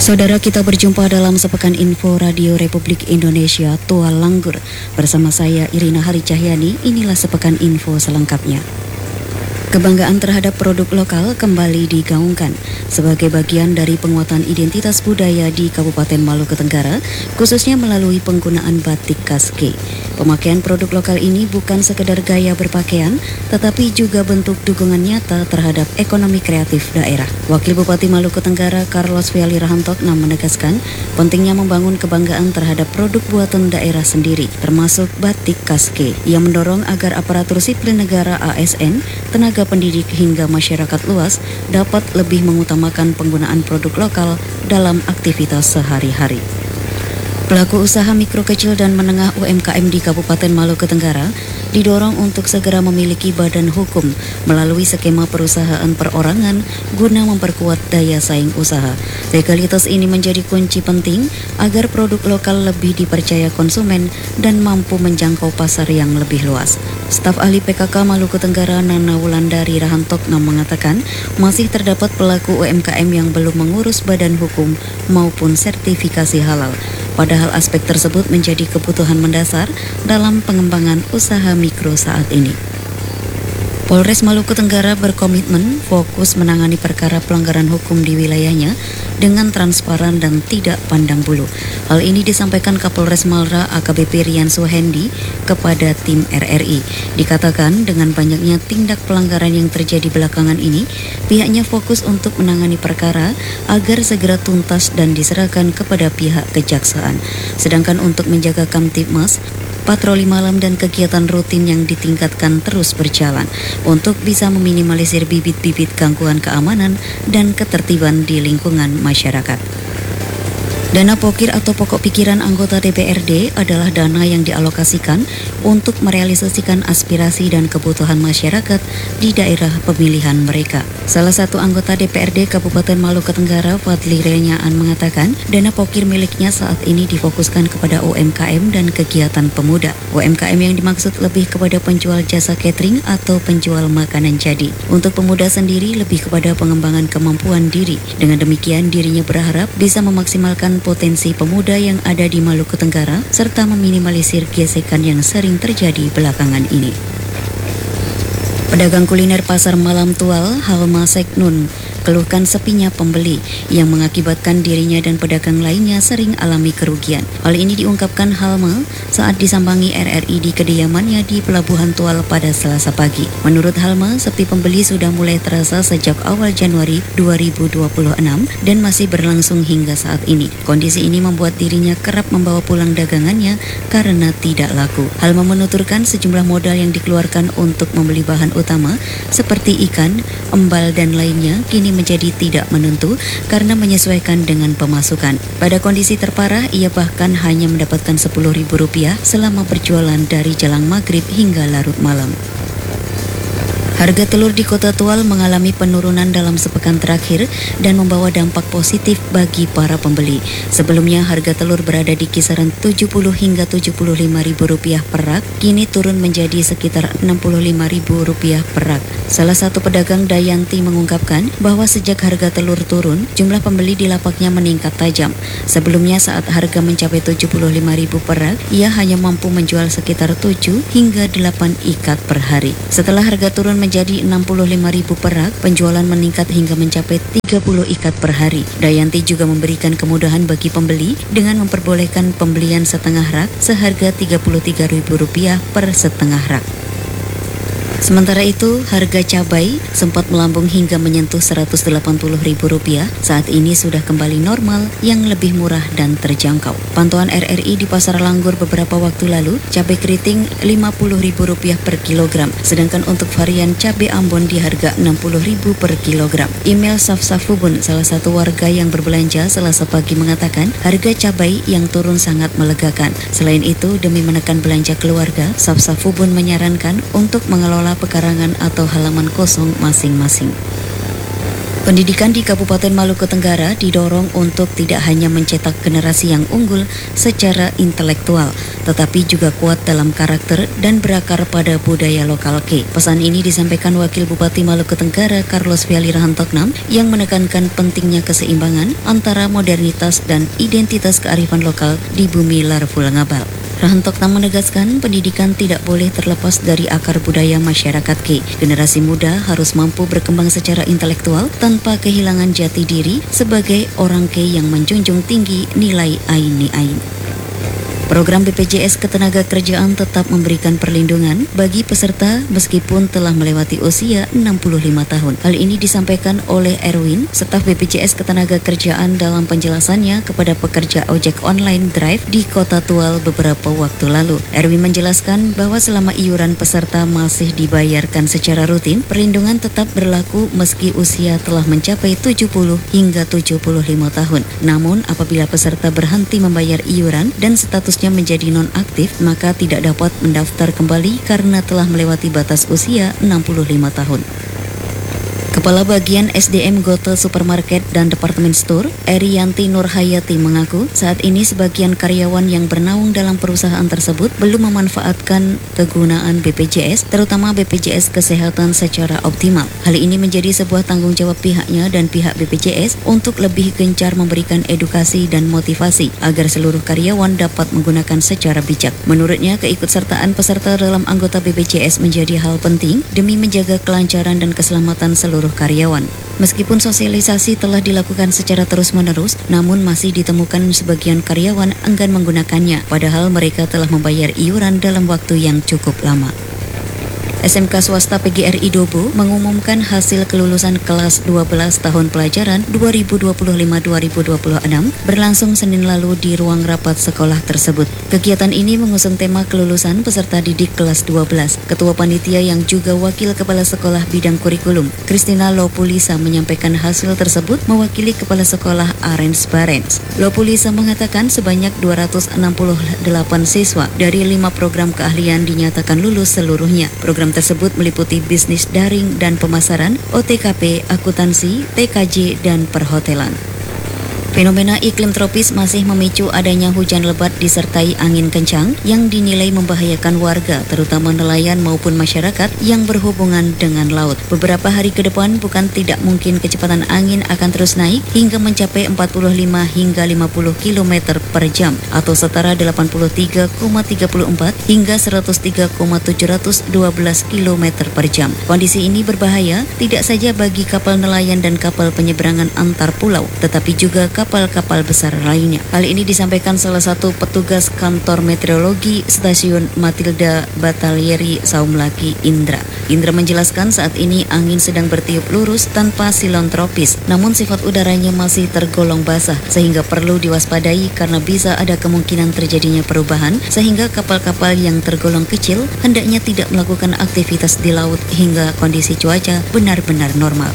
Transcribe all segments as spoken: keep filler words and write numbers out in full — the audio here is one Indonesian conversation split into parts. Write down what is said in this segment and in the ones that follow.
Saudara, kita berjumpa dalam sepekan info Radio Republik Indonesia Tua Langgur. Bersama saya Irina Hari Cahyani, inilah sepekan info selengkapnya. Kebanggaan terhadap produk lokal kembali digaungkan sebagai bagian dari penguatan identitas budaya di Kabupaten Maluku Tenggara, khususnya melalui penggunaan batik Kaske. Pemakaian produk lokal ini bukan sekedar gaya berpakaian, tetapi juga bentuk dukungan nyata terhadap ekonomi kreatif daerah. Wakil Bupati Maluku Tenggara Carlos Viali Rahantokna menegaskan pentingnya membangun kebanggaan terhadap produk buatan daerah sendiri, termasuk batik Kaske. Ia mendorong agar aparatur sipil negara A S N, tenaga pendidik hingga masyarakat luas dapat lebih mengutamakan penggunaan produk lokal dalam aktivitas sehari-hari. Pelaku usaha mikro kecil dan menengah U M K M di Kabupaten Maluku Tenggara didorong untuk segera memiliki badan hukum melalui skema perusahaan perorangan guna memperkuat daya saing usaha. Legalitas ini menjadi kunci penting agar produk lokal lebih dipercaya konsumen dan mampu menjangkau pasar yang lebih luas. Staf ahli P K K Maluku Tenggara Nana Wulandari Rahantokna mengatakan masih terdapat pelaku U M K M yang belum mengurus badan hukum maupun sertifikasi halal. Padahal aspek tersebut menjadi kebutuhan mendasar dalam pengembangan usaha mikro saat ini. Polres Maluku Tenggara berkomitmen fokus menangani perkara pelanggaran hukum di wilayahnya dengan transparan dan tidak pandang bulu. Hal ini disampaikan Kapolres Malra A K B P Rian Suhendi kepada tim R R I. Dikatakan dengan banyaknya tindak pelanggaran yang terjadi belakangan ini, pihaknya fokus untuk menangani perkara agar segera tuntas dan diserahkan kepada pihak kejaksaan. Sedangkan untuk menjaga Kamtibmas, patroli malam dan kegiatan rutin yang ditingkatkan terus berjalan untuk bisa meminimalisir bibit-bibit gangguan keamanan dan ketertiban di lingkungan masyarakat. Dana pokir atau pokok pikiran anggota D P R D adalah dana yang dialokasikan untuk merealisasikan aspirasi dan kebutuhan masyarakat di daerah pemilihan mereka. Salah satu anggota D P R D Kabupaten Maluku Tenggara, Fadli Renyaan, mengatakan dana pokir miliknya saat ini difokuskan kepada U M K M dan kegiatan pemuda. U M K M yang dimaksud lebih kepada penjual jasa catering atau penjual makanan jadi. Untuk pemuda sendiri lebih kepada pengembangan kemampuan diri. Dengan demikian dirinya berharap bisa memaksimalkan potensi pemuda yang ada di Maluku Tenggara serta meminimalisir gesekan yang sering terjadi belakangan ini. Pedagang kuliner pasar malam Tual, Halma Seknun, keluhkan sepinya pembeli yang mengakibatkan dirinya dan pedagang lainnya sering alami kerugian. Hal ini diungkapkan Halma saat disambangi R R I di kediamannya di Pelabuhan Tual pada Selasa pagi. Menurut Halma, sepi pembeli sudah mulai terasa sejak awal Januari dua ribu dua puluh enam dan masih berlangsung hingga saat ini. Kondisi ini membuat dirinya kerap membawa pulang dagangannya karena tidak laku. Halma menuturkan sejumlah modal yang dikeluarkan untuk membeli bahan utama seperti ikan, embal dan lainnya kini menjadi tidak menentu karena menyesuaikan dengan pemasukan. Pada kondisi terparah, ia bahkan hanya mendapatkan sepuluh ribu rupiah selama berjualan dari jelang maghrib hingga larut malam. Harga telur di Kota Tual mengalami penurunan dalam sepekan terakhir dan membawa dampak positif bagi para pembeli. Sebelumnya harga telur berada di kisaran tujuh puluh hingga tujuh puluh lima ribu rupiah per rak, kini turun menjadi sekitar enam puluh lima ribu rupiah per rak. Salah satu pedagang Dayanti mengungkapkan bahwa sejak harga telur turun, jumlah pembeli di lapaknya meningkat tajam. Sebelumnya saat harga mencapai tujuh puluh lima ribu per rak, ia hanya mampu menjual sekitar tujuh hingga delapan ikat per hari. Setelah harga turun menjadi enam puluh lima ribu per rak, penjualan meningkat hingga mencapai tiga puluh ikat per hari. Dayanti juga memberikan kemudahan bagi pembeli dengan memperbolehkan pembelian setengah rak seharga tiga puluh tiga ribu rupiah per setengah rak. Sementara itu, harga cabai sempat melambung hingga menyentuh seratus delapan puluh ribu rupiah. Saat ini sudah kembali normal yang lebih murah dan terjangkau. Pantauan R R I di Pasar Langgur beberapa waktu lalu, cabai keriting lima puluh ribu rupiah per kilogram, sedangkan untuk varian cabai Ambon di harga enam puluh ribu per kilogram. Email Safsafubun, salah satu warga yang berbelanja Selasa pagi, mengatakan harga cabai yang turun sangat melegakan. Selain itu, demi menekan belanja keluarga, Safsafubun menyarankan untuk mengelola pekarangan atau halaman kosong masing-masing. Pendidikan di Kabupaten Maluku Tenggara didorong untuk tidak hanya mencetak generasi yang unggul secara intelektual, tetapi juga kuat dalam karakter dan berakar pada budaya lokal K. Pesan ini disampaikan Wakil Bupati Maluku Tenggara Carlos Viali Rahantoknam yang menekankan pentingnya keseimbangan antara modernitas dan identitas kearifan lokal di bumi Larvul Ngabal. Rahantoknam menegaskan pendidikan tidak boleh terlepas dari akar budaya masyarakat K. Generasi muda harus mampu berkembang secara intelektual tanpa kehilangan jati diri sebagai orang K yang menjunjung tinggi nilai ain-ain. Program B P J S Ketenagakerjaan tetap memberikan perlindungan bagi peserta meskipun telah melewati usia enam puluh lima tahun. Hal ini disampaikan oleh Erwin, staf B P J S Ketenagakerjaan dalam penjelasannya kepada pekerja ojek online Drive di Kota Tual beberapa waktu lalu. Erwin menjelaskan bahwa selama iuran peserta masih dibayarkan secara rutin, perlindungan tetap berlaku meski usia telah mencapai tujuh puluh hingga tujuh puluh lima tahun. Namun apabila peserta berhenti membayar iuran dan status menjadi nonaktif, maka tidak dapat mendaftar kembali karena telah melewati batas usia enam puluh lima tahun. Kepala Bagian S D M Gotel Supermarket dan Departemen Store, Erianti Nurhayati mengaku saat ini sebagian karyawan yang bernaung dalam perusahaan tersebut belum memanfaatkan kegunaan B P J S, terutama B P J S Kesehatan secara optimal. Hal ini menjadi sebuah tanggung jawab pihaknya dan pihak B P J S untuk lebih gencar memberikan edukasi dan motivasi agar seluruh karyawan dapat menggunakan secara bijak. Menurutnya, keikutsertaan peserta dalam anggota B P J S menjadi hal penting demi menjaga kelancaran dan keselamatan seluruh karyawan. Meskipun sosialisasi telah dilakukan secara terus-menerus, namun masih ditemukan sebagian karyawan enggan menggunakannya, padahal mereka telah membayar iuran dalam waktu yang cukup lama. S M K swasta P G R I Dobo mengumumkan hasil kelulusan kelas dua belas tahun pelajaran dua ribu dua puluh lima dua ribu dua puluh enam berlangsung Senin lalu di ruang rapat sekolah tersebut. Kegiatan ini mengusung tema kelulusan peserta didik kelas dua belas. Ketua Panitia yang juga Wakil Kepala Sekolah Bidang Kurikulum, Christina Lopulisa menyampaikan hasil tersebut mewakili Kepala Sekolah Arens Barens. Lopulisa mengatakan sebanyak dua ratus enam puluh delapan siswa dari lima program keahlian dinyatakan lulus seluruhnya. Program tersebut meliputi bisnis daring dan pemasaran, O T K P, akuntansi, T K J, dan perhotelan. Fenomena iklim tropis masih memicu adanya hujan lebat disertai angin kencang yang dinilai membahayakan warga, terutama nelayan maupun masyarakat yang berhubungan dengan laut. Beberapa hari ke depan bukan tidak mungkin kecepatan angin akan terus naik hingga mencapai empat puluh lima hingga lima puluh kilometer per jam atau setara delapan puluh tiga koma tiga empat hingga seratus tiga koma tujuh satu dua kilometer per jam. Kondisi ini berbahaya tidak saja bagi kapal nelayan dan kapal penyeberangan antar pulau, tetapi juga kapal kapal-kapal besar lainnya. Hal ini disampaikan salah satu petugas kantor meteorologi Stasiun Matilda Batalieri Saumlaki, Indra. Indra menjelaskan saat ini angin sedang bertiup lurus tanpa silon tropis, namun sifat udaranya masih tergolong basah sehingga perlu diwaspadai karena bisa ada kemungkinan terjadinya perubahan sehingga kapal-kapal yang tergolong kecil hendaknya tidak melakukan aktivitas di laut hingga kondisi cuaca benar-benar normal.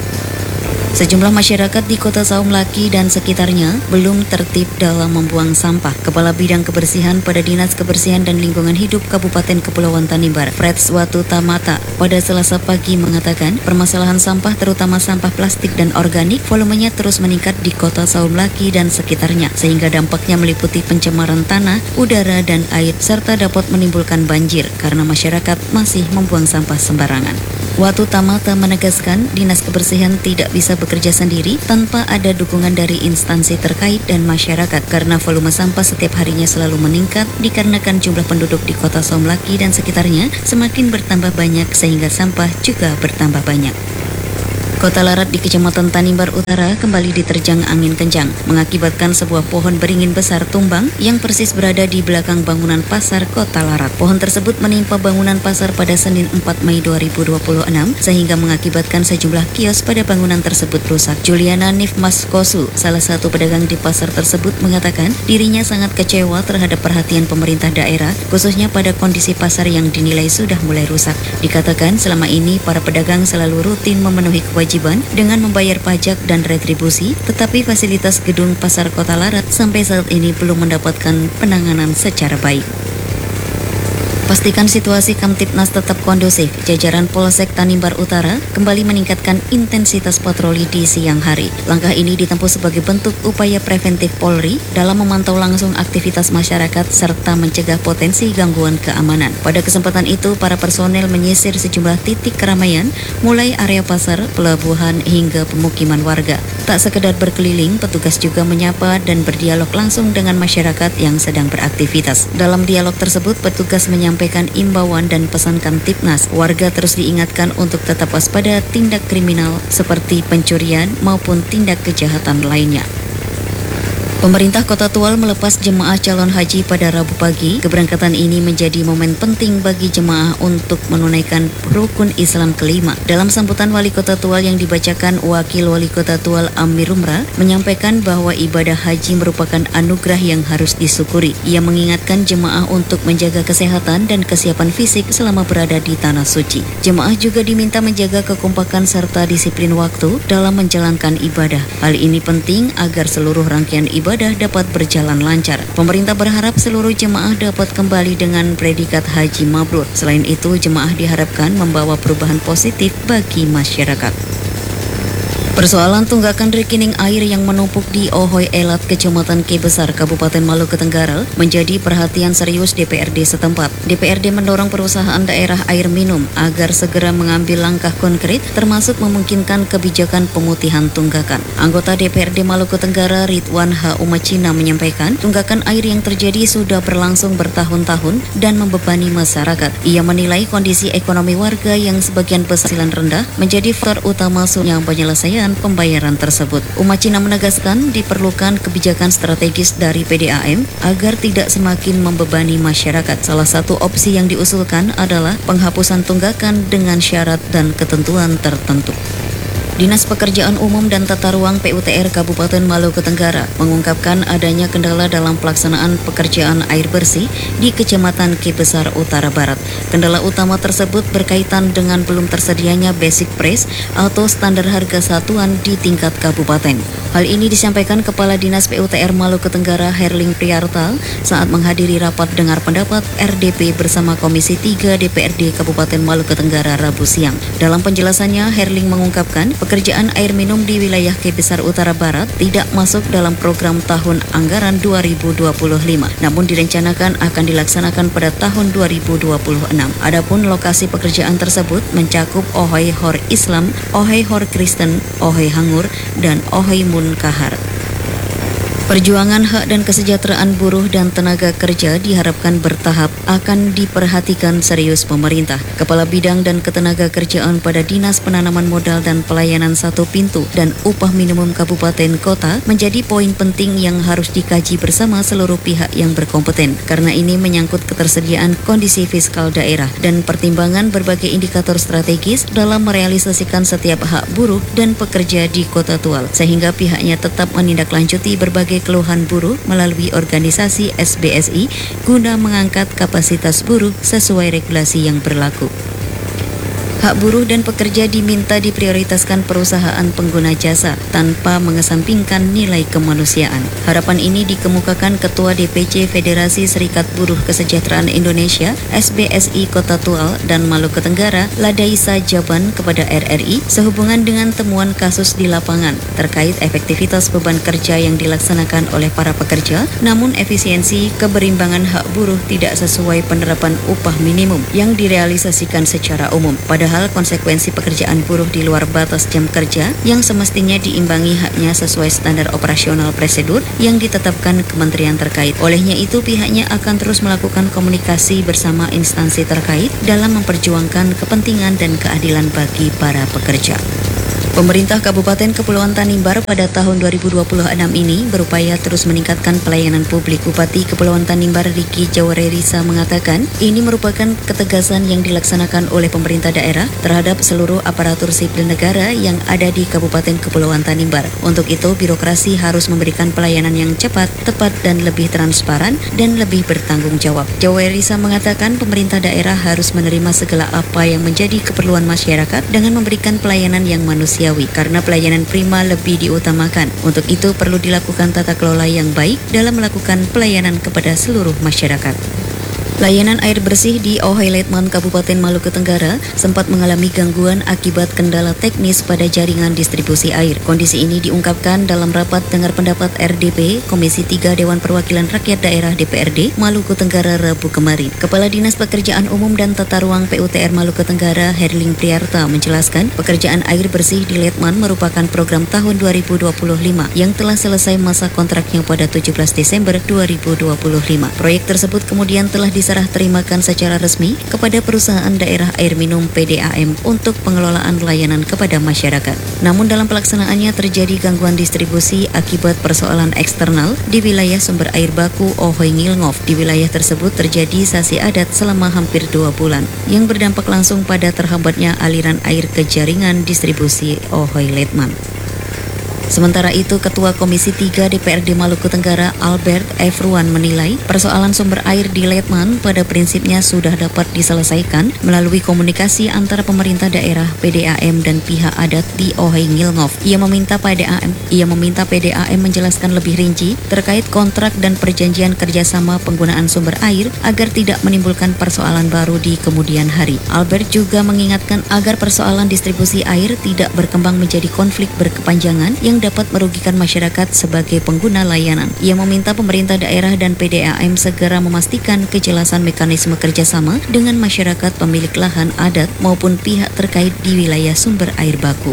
Sejumlah masyarakat di Kota Saumlaki dan sekitarnya belum tertib dalam membuang sampah. Kepala Bidang Kebersihan pada Dinas Kebersihan dan Lingkungan Hidup Kabupaten Kepulauan Tanimbar, Freds Watu Tamata, pada Selasa pagi mengatakan permasalahan sampah terutama sampah plastik dan organik volumenya terus meningkat di Kota Saumlaki dan sekitarnya sehingga dampaknya meliputi pencemaran tanah, udara, dan air serta dapat menimbulkan banjir karena masyarakat masih membuang sampah sembarangan. Watu Tamata menegaskan Dinas Kebersihan tidak bisa bekerja sendiri tanpa ada dukungan dari instansi terkait dan masyarakat karena volume sampah setiap harinya selalu meningkat dikarenakan jumlah penduduk di Kota Saumlaki dan sekitarnya semakin bertambah banyak sehingga sampah juga bertambah banyak. Kota Larat di Kecamatan Tanimbar Utara kembali diterjang angin kencang, mengakibatkan sebuah pohon beringin besar tumbang yang persis berada di belakang bangunan pasar Kota Larat. Pohon tersebut menimpa bangunan pasar pada Senin empat Mei dua ribu dua puluh enam, sehingga mengakibatkan sejumlah kios pada bangunan tersebut rusak. Juliana Nifmaskosu, salah satu pedagang di pasar tersebut, mengatakan dirinya sangat kecewa terhadap perhatian pemerintah daerah, khususnya pada kondisi pasar yang dinilai sudah mulai rusak. Dikatakan selama ini para pedagang selalu rutin memenuhi kewajiban dengan membayar pajak dan retribusi, tetapi fasilitas gedung pasar Kota Larat sampai saat ini belum mendapatkan penanganan secara baik. Pastikan situasi Kamtibnas tetap kondusif. Jajaran Polsek Tanimbar Utara kembali meningkatkan intensitas patroli di siang hari. Langkah ini ditempuh sebagai bentuk upaya preventif Polri dalam memantau langsung aktivitas masyarakat serta mencegah potensi gangguan keamanan. Pada kesempatan itu, para personel menyisir sejumlah titik keramaian, mulai area pasar, pelabuhan, hingga pemukiman warga. Tak sekedar berkeliling, petugas juga menyapa dan berdialog langsung dengan masyarakat yang sedang beraktivitas. Dalam dialog tersebut, petugas menyampaikan imbauan dan pesan Kamtibnas. Warga terus diingatkan untuk tetap waspada tindak kriminal seperti pencurian maupun tindak kejahatan lainnya. Pemerintah Kota Tual melepas jemaah calon haji pada Rabu pagi. Keberangkatan ini menjadi momen penting bagi jemaah untuk menunaikan rukun Islam kelima. Dalam sambutan Wali Kota Tual yang dibacakan, Wakil Wali Kota Tual Amir Umrah menyampaikan bahwa ibadah haji merupakan anugerah yang harus disyukuri. Ia mengingatkan jemaah untuk menjaga kesehatan dan kesiapan fisik selama berada di Tanah Suci. Jemaah juga diminta menjaga kekompakan serta disiplin waktu dalam menjalankan ibadah. Hal ini penting agar seluruh rangkaian ibadah ibadah dapat berjalan lancar. Pemerintah berharap seluruh jemaah dapat kembali dengan predikat haji mabrur. Selain itu, jemaah diharapkan membawa perubahan positif bagi masyarakat. Persoalan tunggakan rekening air yang menumpuk di Ohoy Elat, Kecamatan K Besar, Kabupaten Maluku Tenggara menjadi perhatian serius D P R D setempat. D P R D mendorong perusahaan daerah air minum agar segera mengambil langkah konkret termasuk memungkinkan kebijakan pemutihan tunggakan. Anggota D P R D Maluku Tenggara Ridwan H. Umacina menyampaikan tunggakan air yang terjadi sudah berlangsung bertahun-tahun dan membebani masyarakat. Ia menilai kondisi ekonomi warga yang sebagian besar penghasilan rendah menjadi faktor utama sulitnya penyelesaian pembayaran tersebut. Umacina menegaskan diperlukan kebijakan strategis dari P D A M agar tidak semakin membebani masyarakat. Salah satu opsi yang diusulkan adalah penghapusan tunggakan dengan syarat dan ketentuan tertentu. Dinas Pekerjaan Umum dan Tata Ruang P U T R Kabupaten Maluku Tenggara mengungkapkan adanya kendala dalam pelaksanaan pekerjaan air bersih di Kecamatan K Besar Utara Barat. Kendala utama tersebut berkaitan dengan belum tersedianya basic price atau standar harga satuan di tingkat kabupaten. Hal ini disampaikan Kepala Dinas P U T R Maluku Tenggara Herling Priartal saat menghadiri rapat dengar pendapat R D P bersama Komisi tiga D P R D Kabupaten Maluku Tenggara Rabu siang. Dalam penjelasannya, Herling mengungkapkan pekerjaan air minum di wilayah K Besar Utara Barat tidak masuk dalam program tahun anggaran dua ribu dua puluh lima, namun direncanakan akan dilaksanakan pada tahun dua ribu dua puluh enam. Adapun lokasi pekerjaan tersebut mencakup Ohoy Hor Islam, Ohoy Hor Kristen, Ohoy Hangur, dan Ohoy Munkahar. Perjuangan hak dan kesejahteraan buruh dan tenaga kerja diharapkan bertahap akan diperhatikan serius pemerintah. Kepala Bidang dan Ketenaga Kerjaan pada Dinas Penanaman Modal dan Pelayanan Satu Pintu dan Upah Minimum Kabupaten Kota menjadi poin penting yang harus dikaji bersama seluruh pihak yang berkompeten. Karena ini menyangkut ketersediaan kondisi fiskal daerah dan pertimbangan berbagai indikator strategis dalam merealisasikan setiap hak buruh dan pekerja di Kota Tual, sehingga pihaknya tetap menindaklanjuti berbagai keluhan buruh melalui organisasi S B S I guna mengangkat kapasitas buruh sesuai regulasi yang berlaku. Hak buruh dan pekerja diminta diprioritaskan perusahaan pengguna jasa tanpa mengesampingkan nilai kemanusiaan. Harapan ini dikemukakan Ketua D P C Federasi Serikat Buruh Kesejahteraan Indonesia S B S I Kota Tual dan Maluku Tenggara Ladaisa Jaban kepada R R I sehubungan dengan temuan kasus di lapangan terkait efektivitas beban kerja yang dilaksanakan oleh para pekerja, namun efisiensi keberimbangan hak buruh tidak sesuai penerapan upah minimum yang direalisasikan secara umum. Pada Padahal konsekuensi pekerjaan buruh di luar batas jam kerja yang semestinya diimbangi haknya sesuai standar operasional prosedur yang ditetapkan kementerian terkait. Olehnya itu pihaknya akan terus melakukan komunikasi bersama instansi terkait dalam memperjuangkan kepentingan dan keadilan bagi para pekerja. Pemerintah Kabupaten Kepulauan Tanimbar pada tahun dua ribu dua puluh enam ini berupaya terus meningkatkan pelayanan publik. Bupati Kepulauan Tanimbar Riki Jawarerisa mengatakan ini merupakan ketegasan yang dilaksanakan oleh pemerintah daerah terhadap seluruh aparatur sipil negara yang ada di Kabupaten Kepulauan Tanimbar. Untuk itu, birokrasi harus memberikan pelayanan yang cepat, tepat, dan lebih transparan dan lebih bertanggung jawab. Jawarerisa mengatakan pemerintah daerah harus menerima segala apa yang menjadi keperluan masyarakat dengan memberikan pelayanan yang manusiawi. Karena pelayanan prima lebih diutamakan. Untuk itu perlu dilakukan tata kelola yang baik dalam melakukan pelayanan kepada seluruh masyarakat. Layanan air bersih di Ohai Letman, Kabupaten Maluku Tenggara sempat mengalami gangguan akibat kendala teknis pada jaringan distribusi air. Kondisi ini diungkapkan dalam rapat dengar pendapat R D P Komisi tiga Dewan Perwakilan Rakyat Daerah D P R D Maluku Tenggara Rabu kemarin. Kepala Dinas Pekerjaan Umum dan Tata Ruang P U T R Maluku Tenggara Herling Priarta menjelaskan pekerjaan air bersih di Letman merupakan program tahun dua ribu dua puluh lima yang telah selesai masa kontraknya pada tujuh belas Desember dua ribu dua puluh lima. Proyek tersebut kemudian telah diserahkan serah terimakan secara resmi kepada perusahaan daerah air minum P D A M untuk pengelolaan layanan kepada masyarakat. Namun dalam pelaksanaannya terjadi gangguan distribusi akibat persoalan eksternal di wilayah sumber air baku Ohoi Ngilngov. Di wilayah tersebut terjadi sasi adat selama hampir dua bulan yang berdampak langsung pada terhambatnya aliran air ke jaringan distribusi Ohoi Letman. Sementara itu, Ketua Komisi tiga D P R D Maluku Tenggara Albert Efruan menilai persoalan sumber air di Letman pada prinsipnya sudah dapat diselesaikan melalui komunikasi antara pemerintah daerah, P D A M dan pihak adat di Ohoi Ngilngov. Ia meminta P D A M, ia meminta P D A M menjelaskan lebih rinci terkait kontrak dan perjanjian kerjasama penggunaan sumber air agar tidak menimbulkan persoalan baru di kemudian hari. Albert juga mengingatkan agar persoalan distribusi air tidak berkembang menjadi konflik berkepanjangan yang dapat merugikan masyarakat sebagai pengguna layanan. Ia meminta pemerintah daerah dan P D A M segera memastikan kejelasan mekanisme kerjasama dengan masyarakat pemilik lahan adat maupun pihak terkait di wilayah sumber air baku.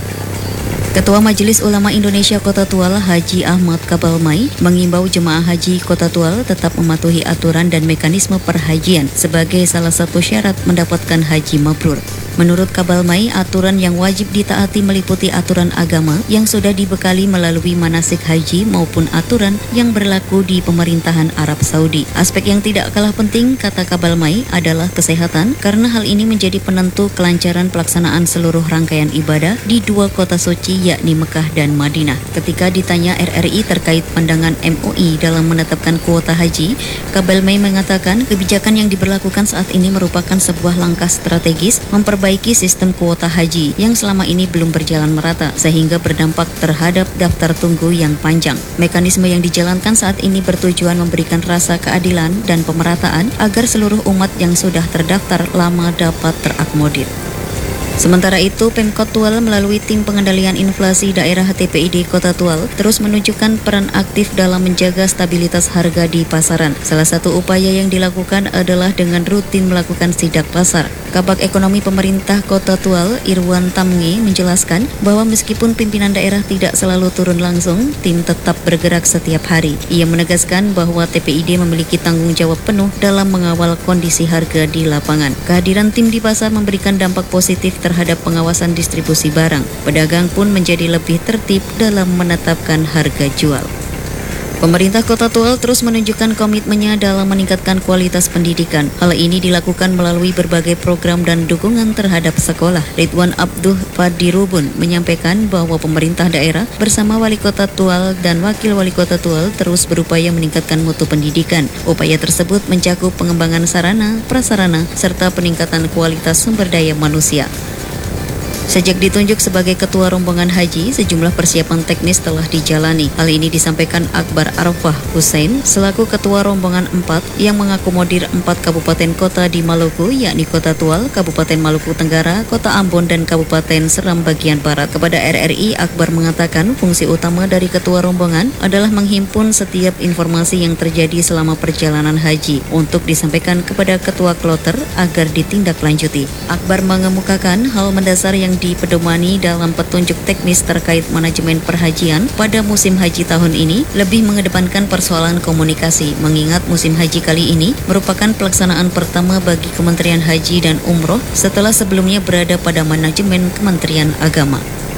Ketua Majelis Ulama Indonesia Kota Tual Haji Ahmad Kabalmai mengimbau jemaah haji Kota Tual tetap mematuhi aturan dan mekanisme perhajian sebagai salah satu syarat mendapatkan haji mabrur. Menurut Kabalmai, aturan yang wajib ditaati meliputi aturan agama yang sudah dibekali melalui manasik haji maupun aturan yang berlaku di pemerintahan Arab Saudi. Aspek yang tidak kalah penting, kata Kabalmai, adalah kesehatan karena hal ini menjadi penentu kelancaran pelaksanaan seluruh rangkaian ibadah di dua kota suci yakni Mekah dan Madinah. Ketika ditanya R R I terkait pandangan M U I dalam menetapkan kuota haji, Kabalmai mengatakan kebijakan yang diberlakukan saat ini merupakan sebuah langkah strategis memperbaiki sistem kuota haji yang selama ini belum berjalan merata sehingga berdampak terhadap daftar tunggu yang panjang. Mekanisme yang dijalankan saat ini bertujuan memberikan rasa keadilan dan pemerataan agar seluruh umat yang sudah terdaftar lama dapat terakomodir. Sementara itu, Pemkot Tual melalui tim pengendalian inflasi daerah T P I D Kota Tual terus menunjukkan peran aktif dalam menjaga stabilitas harga di pasaran. Salah satu upaya yang dilakukan adalah dengan rutin melakukan sidak pasar. Kabag Ekonomi Pemerintah Kota Tual, Irwan Tamngi, menjelaskan bahwa meskipun pimpinan daerah tidak selalu turun langsung, tim tetap bergerak setiap hari. Ia menegaskan bahwa T P I D memiliki tanggung jawab penuh dalam mengawal kondisi harga di lapangan. Kehadiran tim di pasar memberikan dampak positif terhadap pengawasan distribusi barang. Pedagang pun menjadi lebih tertib dalam menetapkan harga jual. Pemerintah Kota Tual terus menunjukkan komitmennya dalam meningkatkan kualitas pendidikan. Hal ini dilakukan melalui berbagai program dan dukungan terhadap sekolah. Ridwan Abduh Fadirubun menyampaikan bahwa pemerintah daerah bersama Wali Kota Tual dan Wakil Wali Kota Tual terus berupaya meningkatkan mutu pendidikan. Upaya tersebut mencakup pengembangan sarana, prasarana, serta peningkatan kualitas sumber daya manusia. Sejak ditunjuk sebagai ketua rombongan haji, sejumlah persiapan teknis telah dijalani. Hal ini disampaikan Akbar Arafah Hussein selaku ketua rombongan empat yang mengakomodir empat kabupaten kota di Maluku, yakni Kota Tual, Kabupaten Maluku Tenggara, Kota Ambon, dan Kabupaten Seram bagian barat. Kepada R R I, Akbar mengatakan fungsi utama dari ketua rombongan adalah menghimpun setiap informasi yang terjadi selama perjalanan haji untuk disampaikan kepada ketua kloter agar ditindaklanjuti. Akbar mengemukakan hal mendasar yang dipedomani dalam petunjuk teknis terkait manajemen perhajian pada musim haji tahun ini lebih mengedepankan persoalan komunikasi, mengingat musim haji kali ini merupakan pelaksanaan pertama bagi Kementerian Haji dan Umroh setelah sebelumnya berada pada manajemen Kementerian Agama.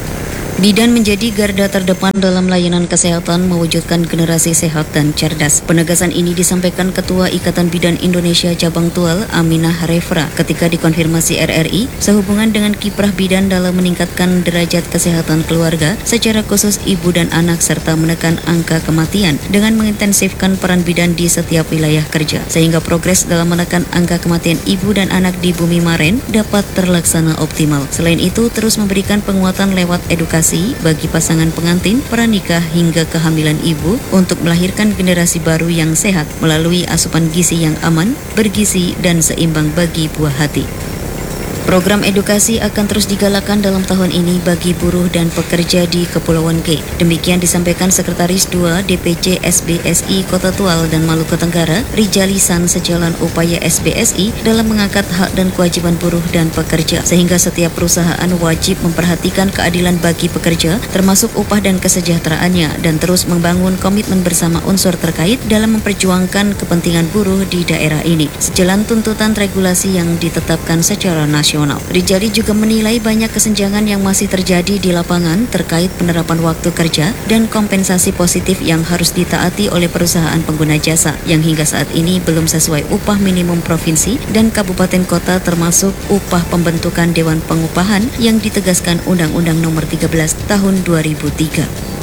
Bidan menjadi garda terdepan dalam layanan kesehatan mewujudkan generasi sehat dan cerdas. Penegasan ini disampaikan Ketua Ikatan Bidan Indonesia Cabang Tual, Aminah Refra, ketika dikonfirmasi R R I sehubungan dengan kiprah bidan dalam meningkatkan derajat kesehatan keluarga, secara khusus ibu dan anak, serta menekan angka kematian dengan mengintensifkan peran bidan di setiap wilayah kerja, sehingga progres dalam menekan angka kematian ibu dan anak di Bumi Maren dapat terlaksana optimal. Selain itu, terus memberikan penguatan lewat edukasi edukasi bagi pasangan pengantin, pranikah hingga kehamilan ibu untuk melahirkan generasi baru yang sehat melalui asupan gizi yang aman, bergizi dan seimbang bagi buah hati. Program edukasi akan terus digalakkan dalam tahun ini bagi buruh dan pekerja di Kepulauan K. Demikian disampaikan Sekretaris dua D P C S B S I Kota Tual dan Maluku Tenggara, Rijalisan, sejalan upaya S B S I dalam mengangkat hak dan kewajiban buruh dan pekerja, sehingga setiap perusahaan wajib memperhatikan keadilan bagi pekerja, termasuk upah dan kesejahteraannya, dan terus membangun komitmen bersama unsur terkait dalam memperjuangkan kepentingan buruh di daerah ini, sejalan tuntutan regulasi yang ditetapkan secara nasional. Rijali juga menilai banyak kesenjangan yang masih terjadi di lapangan terkait penerapan waktu kerja dan kompensasi positif yang harus ditaati oleh perusahaan pengguna jasa yang hingga saat ini belum sesuai upah minimum provinsi dan kabupaten kota, termasuk upah pembentukan Dewan Pengupahan yang ditegaskan Undang-Undang Nomor tiga belas Tahun dua ribu tiga.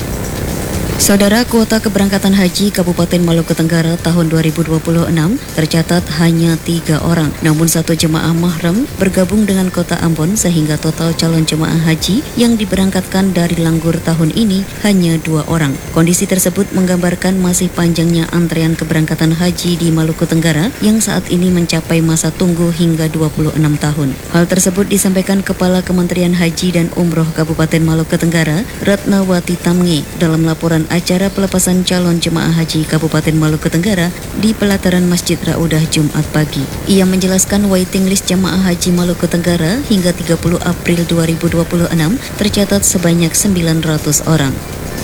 Saudara, kuota keberangkatan haji Kabupaten Maluku Tenggara tahun dua ribu dua puluh enam tercatat hanya tiga orang, namun satu jemaah mahram bergabung dengan kota Ambon sehingga total calon jemaah haji yang diberangkatkan dari Langgur tahun ini hanya dua orang. Kondisi tersebut menggambarkan masih panjangnya antrean keberangkatan haji di Maluku Tenggara yang saat ini mencapai masa tunggu hingga dua puluh enam tahun. Hal tersebut disampaikan Kepala Kementerian Haji dan Umroh Kabupaten Maluku Tenggara, Ratnawati Tamnge, dalam laporan acara pelepasan calon jemaah haji Kabupaten Maluku Tenggara di pelataran Masjid Raudah Jumat pagi. Ia menjelaskan waiting list jemaah haji Maluku Tenggara hingga tiga puluh April dua ribu dua puluh enam tercatat sebanyak sembilan ratus orang.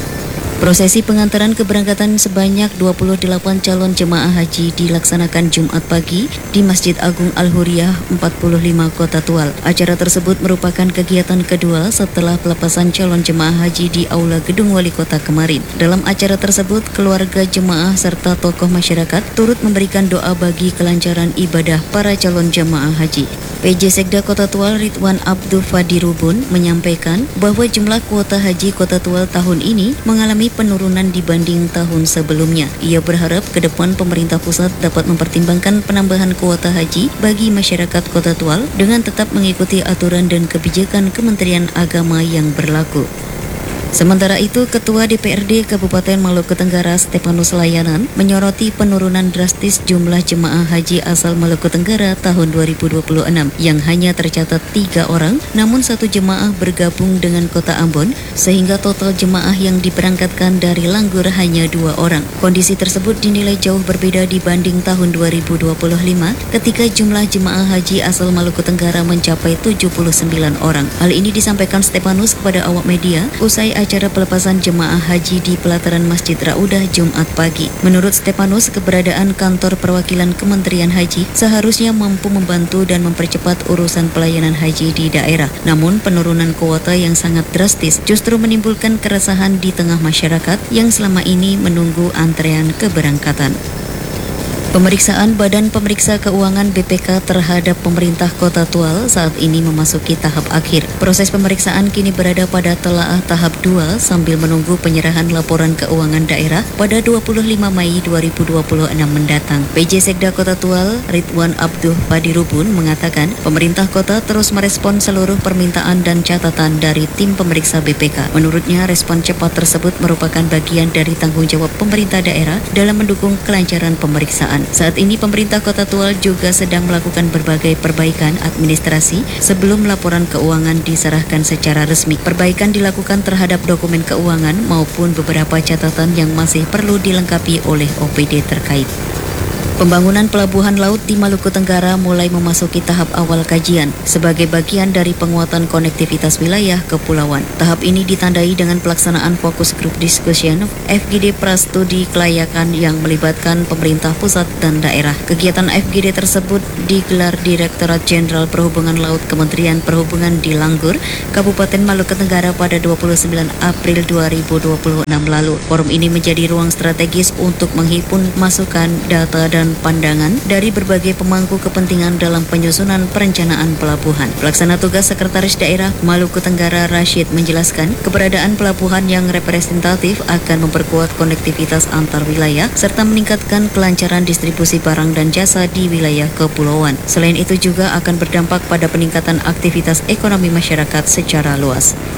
Prosesi pengantaran keberangkatan sebanyak dua puluh delapan calon jemaah haji dilaksanakan Jumat pagi di Masjid Agung Al-Huriyah empat puluh lima Kota Tual. Acara tersebut merupakan kegiatan kedua setelah pelepasan calon jemaah haji di Aula Gedung Wali Kota kemarin. Dalam acara tersebut, keluarga jemaah serta tokoh masyarakat turut memberikan doa bagi kelancaran ibadah para calon jemaah haji. P J Sekda Kota Tual Ridwan Abdul Fadirubun menyampaikan bahwa jumlah kuota haji Kota Tual tahun ini mengalami penurunan dibanding tahun sebelumnya. Ia berharap ke depan pemerintah pusat dapat mempertimbangkan penambahan kuota haji bagi masyarakat Kota Tual dengan tetap mengikuti aturan dan kebijakan Kementerian Agama yang berlaku. Sementara itu, Ketua D P R D Kabupaten Maluku Tenggara Stepanus Layanan menyoroti penurunan drastis jumlah jemaah haji asal Maluku Tenggara tahun dua ribu dua puluh enam yang hanya tercatat tiga orang, namun satu jemaah bergabung dengan Kota Ambon sehingga total jemaah yang diberangkatkan dari Langgur hanya dua orang. Kondisi tersebut dinilai jauh berbeda dibanding tahun dua ribu dua puluh lima ketika jumlah jemaah haji asal Maluku Tenggara mencapai tujuh puluh sembilan orang. Hal ini disampaikan Stepanus kepada awak media usai acara pelepasan jemaah haji di pelataran Masjid Raudah Jumat pagi. Menurut Stepanus, keberadaan kantor perwakilan Kementerian Haji seharusnya mampu membantu dan mempercepat urusan pelayanan haji di daerah. Namun, penurunan kuota yang sangat drastis justru menimbulkan keresahan di tengah masyarakat yang selama ini menunggu antrean keberangkatan. Pemeriksaan Badan Pemeriksa Keuangan B P K terhadap pemerintah Kota Tual saat ini memasuki tahap akhir. Proses pemeriksaan kini berada pada telaah tahap dua sambil menunggu penyerahan laporan keuangan daerah pada dua puluh lima Mei dua ribu dua puluh enam mendatang. P J Sekda Kota Tual Ridwan Abdul Fadirubun mengatakan pemerintah kota terus merespon seluruh permintaan dan catatan dari tim pemeriksa B P K. Menurutnya, respon cepat tersebut merupakan bagian dari tanggung jawab pemerintah daerah dalam mendukung kelancaran pemeriksaan. Saat ini pemerintah Kota Tual juga sedang melakukan berbagai perbaikan administrasi sebelum laporan keuangan diserahkan secara resmi. Perbaikan dilakukan terhadap dokumen keuangan maupun beberapa catatan yang masih perlu dilengkapi oleh O P D terkait. Pembangunan pelabuhan laut di Maluku Tenggara mulai memasuki tahap awal kajian sebagai bagian dari penguatan konektivitas wilayah kepulauan. Tahap ini ditandai dengan pelaksanaan fokus group discussion F G D Prastudi Kelayakan yang melibatkan pemerintah pusat dan daerah. Kegiatan F G D tersebut digelar Direktorat Jenderal Perhubungan Laut Kementerian Perhubungan di Langgur, Kabupaten Maluku Tenggara pada dua puluh sembilan April dua ribu dua puluh enam lalu. Forum ini menjadi ruang strategis untuk menghimpun masukan, data, dan pandangan dari berbagai pemangku kepentingan dalam penyusunan perencanaan pelabuhan. Pelaksana tugas Sekretaris Daerah Maluku Tenggara Rashid menjelaskan keberadaan pelabuhan yang representatif akan memperkuat konektivitas antar wilayah serta meningkatkan kelancaran distribusi barang dan jasa di wilayah kepulauan. Selain itu juga akan berdampak pada peningkatan aktivitas ekonomi masyarakat secara luas.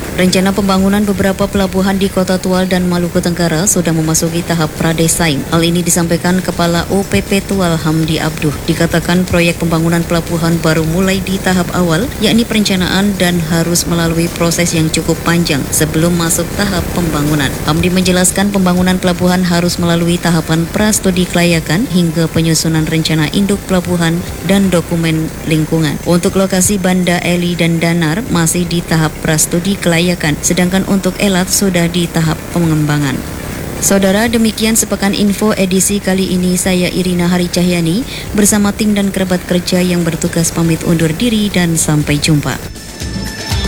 Rencana pembangunan beberapa pelabuhan di Kota Tual dan Maluku Tenggara sudah memasuki tahap pradesain. Hal ini disampaikan Kepala O P P Tual Hamdi Abduh. Dikatakan proyek pembangunan pelabuhan baru mulai di tahap awal, yakni perencanaan dan harus melalui proses yang cukup panjang sebelum masuk tahap pembangunan. Hamdi menjelaskan pembangunan pelabuhan harus melalui tahapan prastudi kelayakan hingga penyusunan rencana induk pelabuhan dan dokumen lingkungan. Untuk lokasi Banda Eli dan Danar masih di tahap prastudi kelayakan, sedangkan untuk Elat sudah di tahap pengembangan. Saudara, demikian sepekan info edisi kali ini. Saya Irina Hari Cahyani bersama tim dan kerabat kerja yang bertugas pamit undur diri dan sampai jumpa.